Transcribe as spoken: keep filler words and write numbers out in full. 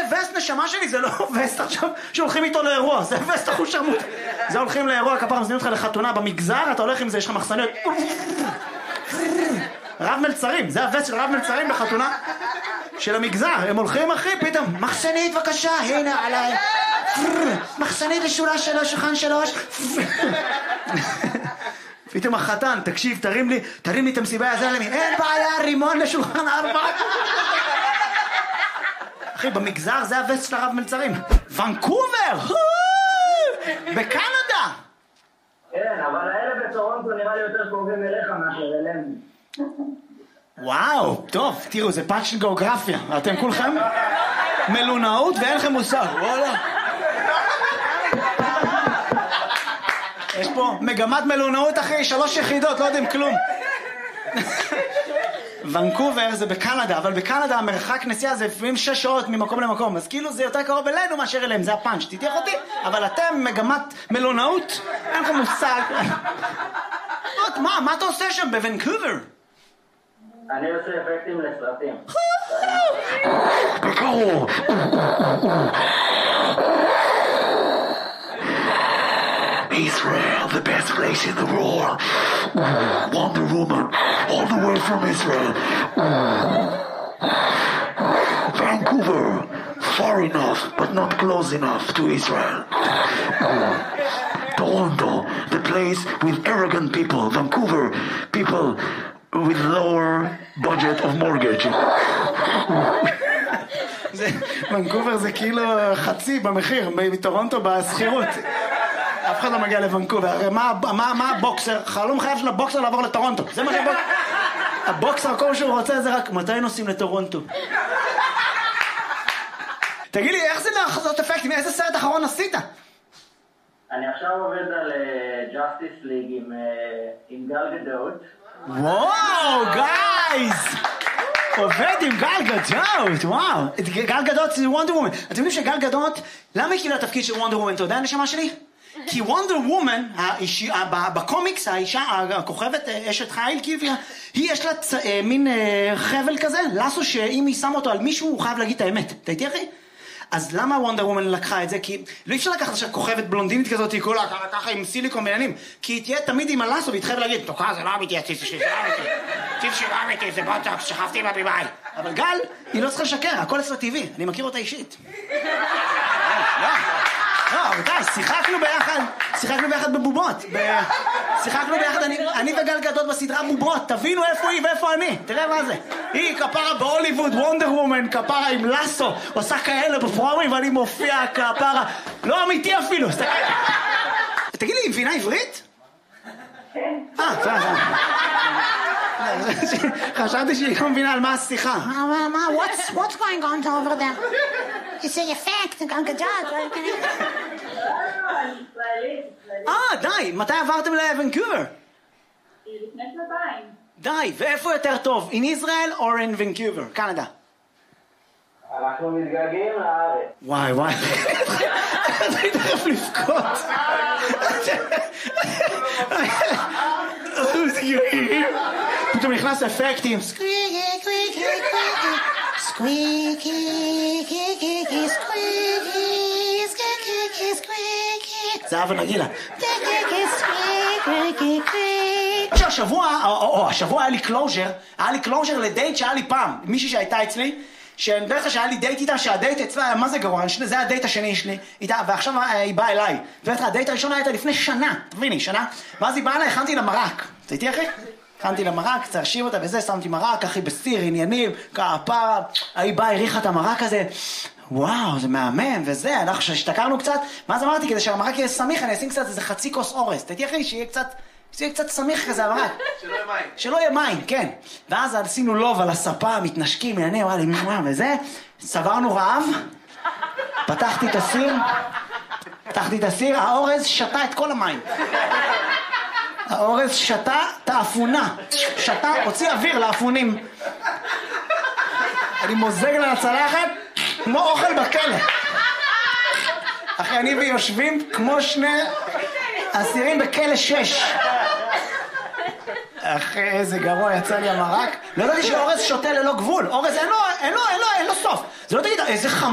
וסט נשמה שלי, זה לא וסט עכשיו שהולכים איתו לאירוע, זה וסט אחושרמוט. זה הולכים לאירוע, כפרה מזמינים אותך לחתונה במגזר, אתה הולך עם זה, יש לך מחסניות. רב מלצרים, זה הווסט של רב מלצרים בחתונה של המגזר. הם הולכים אחי, פתאום, מחסנית בבקשה, הנה עליי. מחסנית לשורה שלוש, שולחן שלוש. פתאום החתן, תקשיב, תרים לי, תרים לי את המסיבה, יעזר לי, אין בעיה, רימון לשולחן ארבע. אחי, במגזר זה הווסט של הרב מלצרים. ונקובר! בקנדה! כן, אבל האלה בטורונטו נראה לי יותר קרובים אליך מאשר אלינו. וואו, טוב, תראו, זה פאנץ' של גיאוגרפיה. אתם כולכם מלונאות ואין לכם מושג, וואלה. יש פה מגמת מלונאות אחרי שלוש יחידות, לא יודעים כלום. ונקובר זה בקנדה, אבל בקנדה המרחק נסיעה זה לפעמים שש שעות ממקום למקום, אז כאילו זה יותר קרוב אלינו מאשר אליהם, זה הפאנץ', תתייח אותי, אבל אתם מגמת מלונאות, אין לכם מושג. מה, מה אתה עושה שם בוונקובר? אני עושה אפקטים לסרטים. בקרוב. Israel, the best place in the world. Wonder Woman, all the way from Israel. Vancouver, far enough, but not close enough to Israel. Toronto, the place with arrogant people. Vancouver, people with lower budget of mortgage. ונקובר זה כאילו חצי במחיר, מטורונטו בסחירות. אף אחד לא מגיע לוונקובר, הרי מה, מה, מה הבוקסר? חלום חייב של הבוקסר לעבור לטורונטו, זה מה שהבוקסר... הבוקסר, כל שהוא רוצה זה רק מתי נוסעים לטורונטו. תגיד לי, איך זה לעשות אפקטים? איזה סרט אחרון עשית? אני עכשיו עובד על ג'אסטיס ליג עם, עם גל גדות. וואו, גייז! עובד עם גל גדות, וואו. גל גדות זה וונדר וומן. אתם יודעים שגל גדות, למה היא קיבלה תפקיד של וונדר וומן? אתה יודע הנשמה שלי? כי וונדר וומן, בקומיקס, האישה, הכוכבת, אשת חיל, היא יש לה מין חבל כזה, לסו שאם היא שם אותו על מישהו, הוא חייב להגיד את האמת. אתה איתי אחי? אז למה וונדר וומן לקחה את זה? כי לא אי אפשר לקחת עכשיו כוכבת בלונדינית כזאת, היא כולה ככה עם סיליקון בעניינים, כי היא תהיה תמיד עם הלסו, והיא תחייב להגיד, תוקע, זה לא אמיתי, הציץ שלי, זה לא אמיתי, הציץ שלי לא אמיתי, זה בוטוקס, שכבתי עם הבימאי. אבל גל, היא לא צריכה לשקר, הכל אצלה טבעי, אני מכיר אותה אישית. לא, רבותיי, שיחקנו ביחד, שיחקנו ביחד בבובות, שיחקנו ביחד, אני וגל גדות בסדרה בובות, תבינו איפה היא ואיפה אני, תראה מה זה. היא כפרה בהוליווד, וונדר וומן, כפרה עם לסו, עושה כאלה בפרומים ואני מופיע כפרה, לא אמיתי אפילו. תגיד לי, היא מבינה עברית? כן. אה, בסדר. חשבתי שהיא לא מבינה על מה השיחה. מה, what's going on over there? It's an effect, גל גדות. אה, די, מתי עברתם לוונקובר? לפני שנתיים. די, ואיפה יותר טוב? In Israel or in Vancouver, קנדה? אנחנו מתגעגעים לארץ. וואי וואי. אני תכף לבכות. פתאום נכנס אפקטים. Squeaky, squeaky, squeaky, squeaky, squeaky, squeaky, squeaky, squeaky. זה אבא נגילה. Squeaky, squeaky, squeaky. שהשבוע, או השבוע היה לי קלוז'ר, היה לי קלוז'ר לדייט שהיה לי פעם, מישהי שהייתה אצלי, שאני דרך שהיה לי דייט איתה, שהדייט אצלה היה מה זה גרוע, זה הדייט השני שלי איתה, ועכשיו היא באה אליי. ובאמת הדייט הראשון הייתה לפני שנה, תביני, שנה, ואז היא באה אליי, הכנתי לה מרק. אתה איתי אחי? הכנתי לה מרק, צרשים אותה וזה, שמתי מרק, אחי בסיר, עניינים, כפרה, היא באה, הריחה את המרק הזה, וואו, זה מהמם, וזה, אנחנו שהשתכרנו קצת, ואז אמרתי, כדי שהמרק יהיה סמיך, אני אשים קצת איזה חצי כוס אורז, אתה איתי אחי, שיהיה קצת... זה יהיה קצת סמיך כזה, המרק. שלא יהיה מים. שלא יהיה מים, כן. ואז עשינו לוב על הספה, מתנשקים, יענה, וואלה, וואלה, וזה. סברנו רעב, פתחתי את הסיר, פתחתי את הסיר, האורז שתה את כל המים. האורז שתה תאפונה. שתה, הוציא אוויר לאפונים. אני מוזג לה לצלחת, כמו אוכל בכלא. אחי, אני ויושבים כמו שני אסירים בכלא שש. אחי, איזה גרוע יצא לי המרק. לא ידעתי שאורז שותה ללא גבול. אורז אין לו, אין לו, אין לו, אין לו סוף. זה לא תגיד, איזה חמור.